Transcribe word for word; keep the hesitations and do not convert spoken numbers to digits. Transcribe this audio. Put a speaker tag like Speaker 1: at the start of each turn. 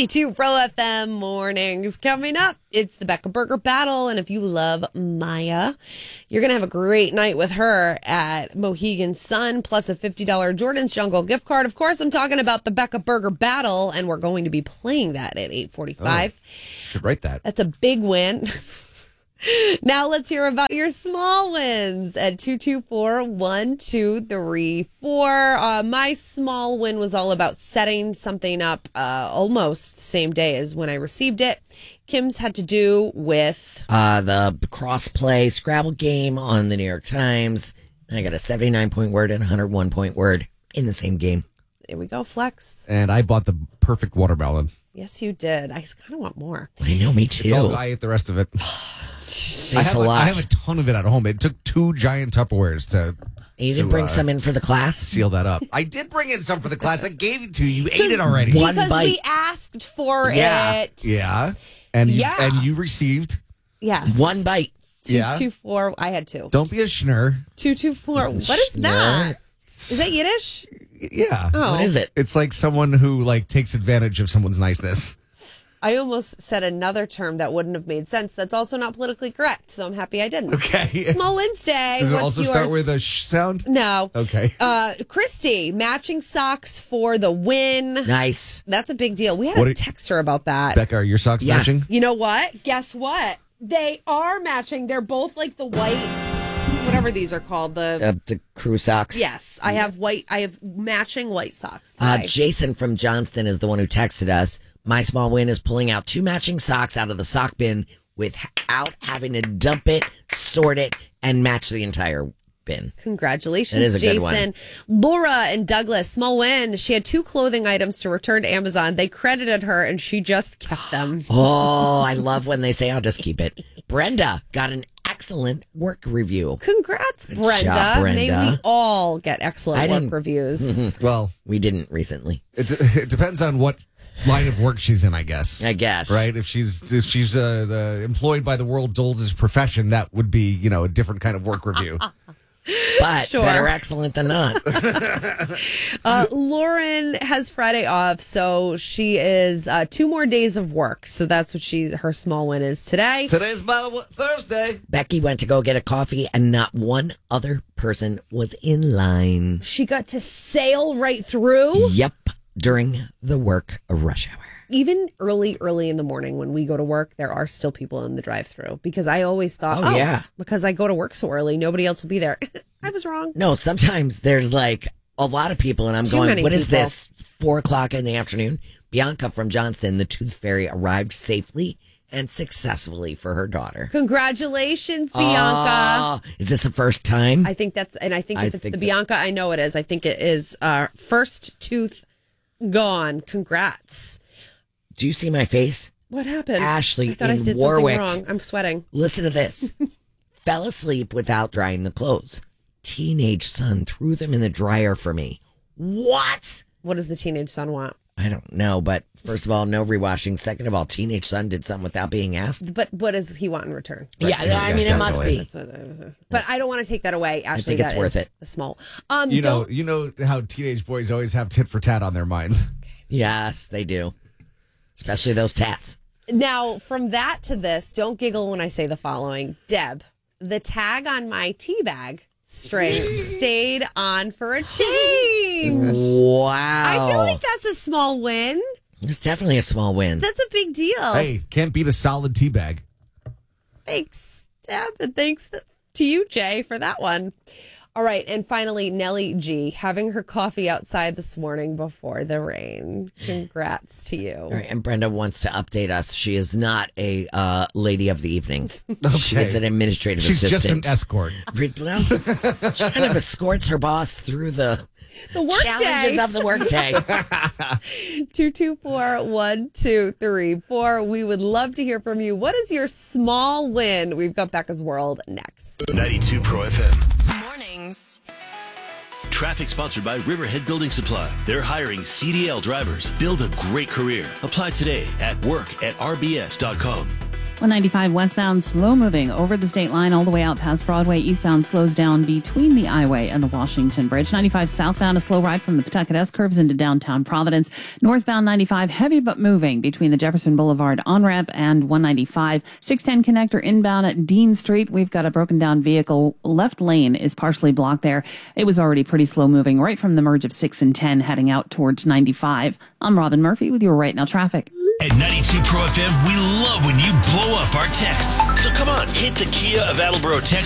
Speaker 1: ninety-two Pro F M mornings. Coming up, it's the Becca Burger Battle. And if you love Maya, you're going to have a great night with her at Mohegan Sun, plus a fifty dollars Jordan's Jungle gift card. Of course, I'm talking about the Becca Burger Battle, and we're going to be playing that at eight forty-five.
Speaker 2: Oh, should write that.
Speaker 1: That's a big win. Now let's hear about your small wins at two two four, one two three four. Uh, my small win was all about setting something up uh, almost the same day as when I received it. Kim's had to do with...
Speaker 3: Uh, the cross-play Scrabble game on the New York Times. I got a seventy-nine point word and a one hundred one point word in the same game.
Speaker 1: There we go, Flex.
Speaker 2: And I bought the perfect watermelon.
Speaker 1: Yes, you did. I kind of want more.
Speaker 3: I know, me too.
Speaker 2: All, I ate the rest of it.
Speaker 3: Thanks
Speaker 2: I have
Speaker 3: a
Speaker 2: like,
Speaker 3: lot.
Speaker 2: I have a ton of it at home. It took two giant Tupperwares to...
Speaker 3: You didn't
Speaker 2: to,
Speaker 3: bring
Speaker 2: uh,
Speaker 3: some in for the class?
Speaker 2: seal that up. I did bring in some for the class. I gave it to you. You ate it already.
Speaker 3: One
Speaker 1: because
Speaker 3: bite.
Speaker 1: we asked for
Speaker 3: Yeah.
Speaker 1: it.
Speaker 2: Yeah. And you,
Speaker 1: Yeah.
Speaker 2: and you received.
Speaker 1: Yes.
Speaker 3: One bite.
Speaker 1: Two,
Speaker 2: Yeah.
Speaker 1: two, four. I had two.
Speaker 2: Don't be a schnurr.
Speaker 1: Two, two, four. What is that? Is that Yiddish?
Speaker 2: Yeah.
Speaker 1: Oh.
Speaker 3: What is it?
Speaker 2: It's like someone who like takes advantage of someone's niceness.
Speaker 1: I almost said another term that wouldn't have made sense. That's also not politically correct, so I'm happy I didn't.
Speaker 2: Okay.
Speaker 1: Small Wednesday.
Speaker 2: Does it
Speaker 1: What's
Speaker 2: also
Speaker 1: yours?
Speaker 2: start with a sh sound?
Speaker 1: No.
Speaker 2: Okay.
Speaker 1: Uh, Christy, matching socks for the win.
Speaker 3: Nice.
Speaker 1: That's a big deal. We had
Speaker 2: What
Speaker 1: a
Speaker 2: did-
Speaker 1: text her about that.
Speaker 2: Becca, are your socks
Speaker 3: Yeah.
Speaker 2: matching?
Speaker 1: You know what? Guess what? They are matching. They're both like the white, whatever these are called. The
Speaker 3: Uh, the crew socks.
Speaker 1: yes, I have white. I have matching white socks
Speaker 3: Uh,
Speaker 1: today.
Speaker 3: Jason from Johnston is the one who texted us. My small win is pulling out two matching socks out of the sock bin without having to dump it, sort it, and match the entire bin.
Speaker 1: Congratulations,
Speaker 3: That is a good one.
Speaker 1: Jason. Laura and Douglas, small win. She had two clothing items to return to Amazon. They credited her, and she just kept them.
Speaker 3: Oh, I love when they say, I'll just keep it. Brenda got an excellent work review.
Speaker 1: Congrats, Brenda.
Speaker 3: job, Brenda.
Speaker 1: May we all get
Speaker 3: I
Speaker 1: excellent
Speaker 3: didn't-
Speaker 1: work reviews.
Speaker 2: Well,
Speaker 3: We didn't recently,
Speaker 2: it, it depends on what line of work she's in, I guess.
Speaker 3: I guess.
Speaker 2: Right? If she's if she's uh, the employed by the world's oldest profession, that would be, you know, a different kind of work review.
Speaker 3: But
Speaker 1: Sure.
Speaker 3: better excellent than not.
Speaker 1: Uh, Lauren has Friday off, so she is uh, two more days of work. So that's what she her small win is today.
Speaker 2: Today's my Thursday.
Speaker 3: Becky went to go get a coffee, and not one other person was in line.
Speaker 1: She got to sail right through.
Speaker 3: Yep, during the work rush hour.
Speaker 1: Even early, early in the morning when we go to work, there are still people in the drive-through because I always thought,
Speaker 3: Oh,
Speaker 1: oh,
Speaker 3: yeah.
Speaker 1: because I go to work so early, nobody else will be there. I was wrong.
Speaker 3: No, sometimes there's like a lot of people, and I'm
Speaker 1: Too
Speaker 3: going,
Speaker 1: many
Speaker 3: what is
Speaker 1: people.
Speaker 3: this? Four o'clock in the afternoon? Bianca from Johnston, the Tooth Fairy, arrived safely and successfully for her daughter.
Speaker 1: Congratulations, Bianca.
Speaker 3: Oh, is this a first time?
Speaker 1: I think that's, and I think
Speaker 3: I
Speaker 1: if it's
Speaker 3: think
Speaker 1: the
Speaker 3: that-
Speaker 1: Bianca, I know it is. I think it is uh, first tooth gone. Congrats.
Speaker 3: Do you see my face?
Speaker 1: What happened?
Speaker 3: Ashley
Speaker 1: I thought I
Speaker 3: in
Speaker 1: did
Speaker 3: Warwick.
Speaker 1: something wrong. I'm sweating.
Speaker 3: Listen to this. Fell asleep without drying the clothes. Teenage son threw them in the dryer for me. What?
Speaker 1: What does the teenage son want?
Speaker 3: I don't know, but first of all, no rewashing. Second of all, teenage son did something without being asked.
Speaker 1: But what does he want in return?
Speaker 3: Yeah, I mean, it must
Speaker 2: definitely.
Speaker 3: be.
Speaker 1: That's what I was, but I don't want to take that away. Ashley,
Speaker 3: think it's
Speaker 1: that
Speaker 3: worth
Speaker 1: is
Speaker 3: it.
Speaker 1: a small. Um,
Speaker 2: You know,
Speaker 1: don't-
Speaker 2: you know how teenage boys always have tit for tat on their mind.
Speaker 3: Yes, they do. Especially those tats.
Speaker 1: Now, from that to this, don't giggle when I say the following. Deb, the tag on my tea bag string stayed on for a change.
Speaker 3: Wow.
Speaker 1: I feel like that's a small win.
Speaker 3: It's definitely a small win.
Speaker 1: That's a big deal.
Speaker 2: Hey, can't beat a solid tea bag.
Speaker 1: Thanks, Deb, and thanks to you, Jay, for that one. All right, and finally, Nellie G, having her coffee outside this morning before the rain. Congrats to you.
Speaker 3: All right, and Brenda wants to update us. She is not a uh, lady of the evening. She is an administrative
Speaker 2: She's just
Speaker 3: assistant.
Speaker 2: an escort.
Speaker 3: Well, she kind of escorts her boss through the
Speaker 1: The work
Speaker 3: challenges
Speaker 1: day.
Speaker 3: of the workday.
Speaker 1: two two four, one two three four. We would love to hear from you. What is your small win? We've got Becca's World next.
Speaker 4: ninety-two Pro F M.
Speaker 5: Mornings.
Speaker 4: Traffic sponsored by Riverhead Building Supply. They're hiring C D L drivers. Build a great career. Apply today at work at r b s dot com.
Speaker 5: one ninety-five westbound slow moving over the state line all the way out past Broadway. Eastbound slows down between the I-Way and the Washington Bridge. ninety-five southbound, a slow ride from the Pawtucket S-curves into downtown Providence. Northbound ninety-five heavy but moving between the Jefferson Boulevard on-ramp and one ninety-five. six ten connector inbound at Dean Street. We've got a broken down vehicle. Left lane is partially blocked there. It was already pretty slow moving right from the merge of six and ten heading out towards ninety-five. I'm Robin Murphy with your Right Now traffic.
Speaker 4: At ninety-two Pro F M, we love when you blow up our texts. So come on, hit the Kia of Attleboro text